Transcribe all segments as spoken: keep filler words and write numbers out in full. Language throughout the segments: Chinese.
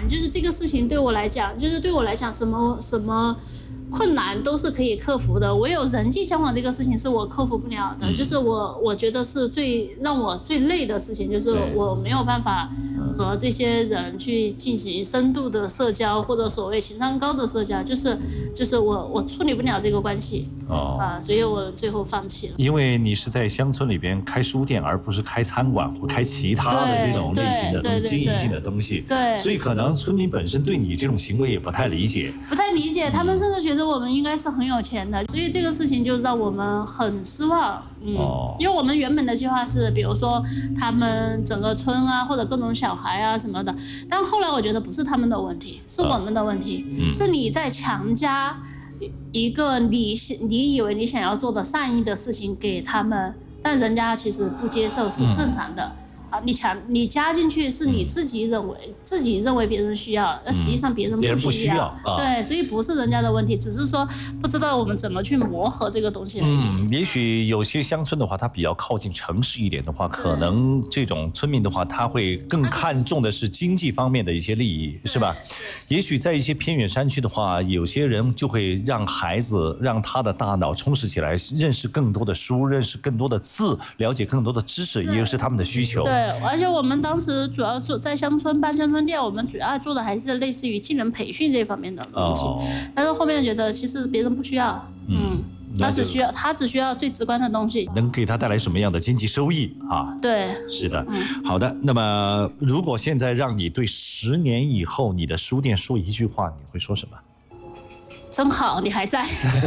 就是这个事情对我来讲，就是对我来讲什么什么困难都是可以克服的，唯有人际交往这个事情是我克服不了的，嗯、就是我我觉得是最让我最累的事情，就是我没有办法和这些人去进行深度的社交，或者所谓情商高的社交，就是就是我我处理不了这个关系，哦啊，所以我最后放弃了。 因为你是在乡村里边开书店，而不是开餐馆或开其他的这种类型的东西、经营性的东西， 对， 所以可能村民本身对你这种行为也不太理解， 不太理解，他们甚至觉得我们应该是很有钱的，所以这个事情就让我们很失望。嗯，哦、因为我们原本的计划是，比如说他们整个村啊，或者各种小孩啊什么的，但后来我觉得不是他们的问题，是我们的问题，嗯、是你在强加一个你你以为你想要做的善意的事情给他们，但人家其实不接受是正常的。嗯啊，你强你加进去是你自己认为、嗯、自己认为别人需要，那、嗯、实际上别人不需要， 别人不需要、啊、 对，所以不是人家的问题，只是说不知道我们怎么去磨合这个东西而已。 嗯，也许有些乡村的话，它比较靠近城市一点的话，可能这种村民的话，他会更看重的是经济方面的一些利益，是吧？也许在一些偏远山区的话，有些人就会让孩子让他的大脑充实起来，认识更多的书，认识更多的字，了解更多的知识，也就是他们的需求。 对。对，而且我们当时主要做在乡村办乡村店，我们主要做的还是类似于技能培训这方面的东西。哦、但是后面觉得其实别人不需要，嗯，嗯他只需要他只需要最直观的东西， 能给他带来什么样的经济收益啊？ 对， 是的。嗯、好的，那么如果现在让你对十年以后你的书店说一句话，你会说什么？ 真好，你还在。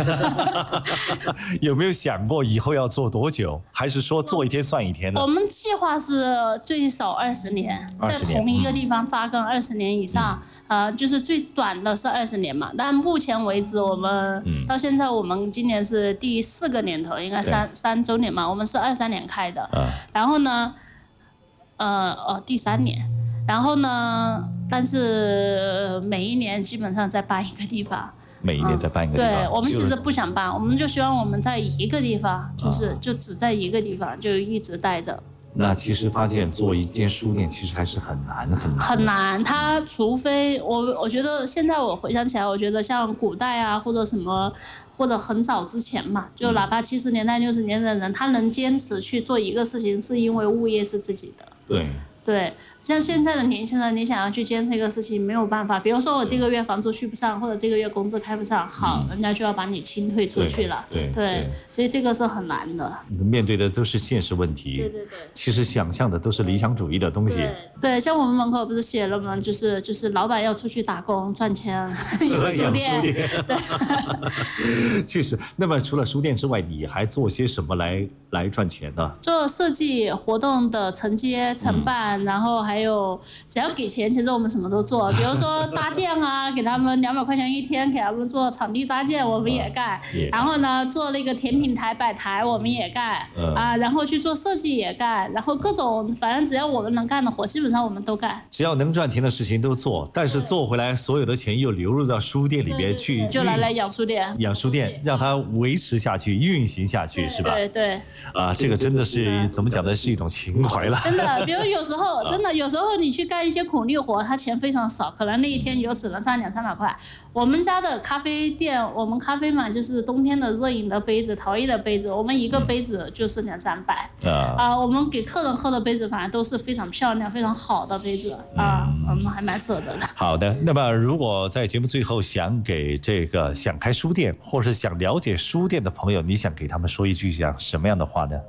有没有想过以后要做多久？还是说做一天算一天呢？ 我们计划是最少二十年，在同一个地方扎根二十年以上，嗯、呃，就是最短的是二十年嘛。但目前为止，我们、嗯、到现在，我们今年是第四个年头，应该三三周年嘛。我们是二三年开的，啊、然后呢，呃哦，第三年，然后呢，但是每一年基本上在搬一个地方。 每一年在搬一个地方、 嗯、对，我们其实不想搬，我们就希望我们在一个地方，就是、啊、就只在一个地方，就一直待着。 那其实发现做一间书店其实还是很难很难很难，它除非我我觉得现在我回想起来，我觉得像古代啊或者什么，或者很早之前嘛，就哪怕七十年代六十年代的人，他能坚持去做一个事情，是因为物业是自己的。 对。 对，像现在的年轻人，你想要去坚持一个事情没有办法。比如说我这个月房租续不上，或者这个月工资开不上，好，嗯、人家就要把你清退出去了。 对 对, 对, 对，所以这个是很难的。 面对的都是现实问题。 对对对。 其实想象的都是理想主义的东西。 对, 对，像我们门口不是写了吗？就是就是老板要出去打工赚钱，有书店。对。 确实。那么除了书店之外，你还做些什么来来赚钱呢？ 做设计活动的承接承办。嗯，然后还有，只要给钱，其实我们什么都做。比如说搭建啊，给他们两百块钱一天，给他们做场地搭建，我们也干。嗯、然后呢，做那个甜品台摆台，我们也干。嗯、啊，然后去做设计也干，然后各种，反正只要我们能干的活，基本上我们都干。 只要能赚钱的事情都做，但是做回来所有的钱又流入到书店里边去， 就来来养书店， 养书店，让它维持下去、运行下去，是吧？ 对对。 啊，这个真的是怎么讲呢？是一种情怀了。 真的，比如有时候。真的有时候你去干一些苦力活，他钱非常少，可能那一天你就只能赚两三百块。我们家的咖啡店，我们咖啡嘛，就是冬天的热饮的杯子、陶艺的杯子，我们一个杯子就是两三百。啊、呃，我们给客人喝的杯子，反正都是非常漂亮、非常好的杯子啊、呃，我们还蛮舍得的。 好的，那么如果在节目最后想给这个想开书店或是想了解书店的朋友，你想给他们说一句讲什么样的话呢？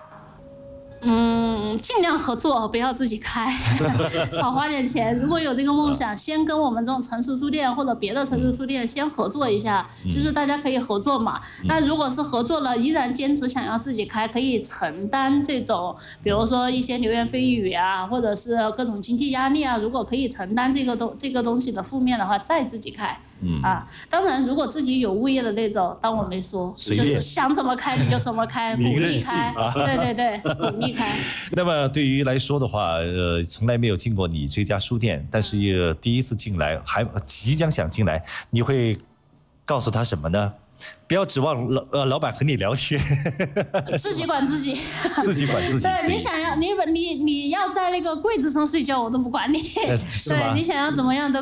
嗯，尽量合作，不要自己开，少花点钱。如果有这个梦想，先跟我们这种成熟书店或者别的成熟书店先合作一下，嗯、就是大家可以合作嘛。嗯、那如果是合作了，依然坚持想要自己开，可以承担这种，比如说一些流言蜚语啊，或者是各种经济压力啊，如果可以承担这个东这个东西的负面的话，再自己开。嗯啊，当然，如果自己有物业的那种，当我没说，就是想怎么开你就怎么开，鼓励开，啊、对对对，鼓励开。 那么对于来说的话，呃，从来没有进过你这家书店，但是也第一次进来，还即将想进来，你会告诉他什么呢？不要指望老呃老板和你聊天， 自己管自己， 自己管自己。 对，你想要你你你要在那个柜子上睡觉，我都不管你。对，你想要怎么样都。